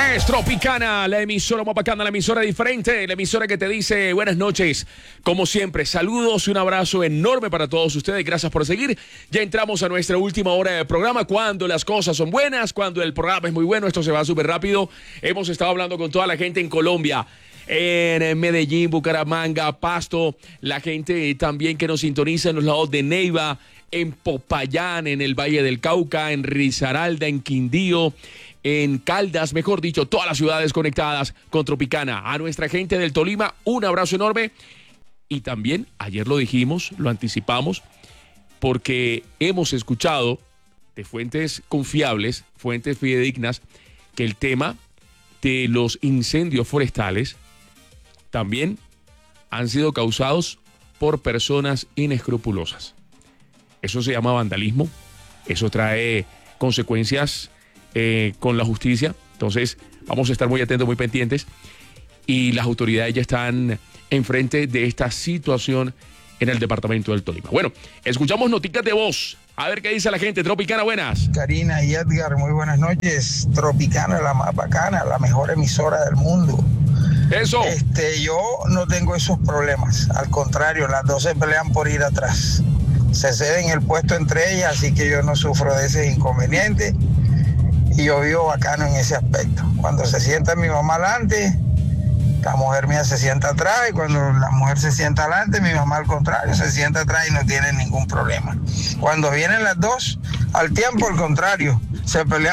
es Tropicana, la emisora más bacana, la emisora diferente, la emisora que te dice buenas noches. Como siempre, saludos y un abrazo enorme para todos ustedes. Gracias por seguir. Ya entramos a nuestra última hora de programa. Cuando las cosas son buenas, cuando el programa es muy bueno, esto se va súper rápido. Hemos estado hablando con toda la gente en Colombia, en Medellín, Bucaramanga, Pasto, la gente también que nos sintoniza en los lados de Neiva, en Popayán, en el Valle del Cauca, en Risaralda, en Quindío, en Caldas, mejor dicho, todas las ciudades conectadas con Tropicana. A nuestra gente del Tolima, un abrazo enorme. Y también, ayer lo dijimos, lo anticipamos, porque hemos escuchado de fuentes confiables, fuentes fidedignas, que el tema de los incendios forestales también han sido causados por personas inescrupulosas. Eso se llama vandalismo, eso trae consecuencias con la justicia. Entonces vamos a estar muy atentos, muy pendientes, y las autoridades ya están enfrente de esta situación en el departamento del Tolima. Bueno, escuchamos noticas de voz, a ver qué dice la gente. Tropicana, buenas. Karina y Edgar, muy buenas noches. Tropicana, la más bacana, la mejor emisora del mundo. Eso. Yo no tengo esos problemas, al contrario, las dos se pelean por ir atrás. Se ceden el puesto entre ellas, así que yo no sufro de ese inconveniente y yo vivo bacano en ese aspecto. Cuando se sienta mi mamá adelante, la mujer mía se sienta atrás, y cuando la mujer se sienta adelante, mi mamá al contrario se sienta atrás y no tiene ningún problema. Cuando vienen las dos, al tiempo al contrario, se pelean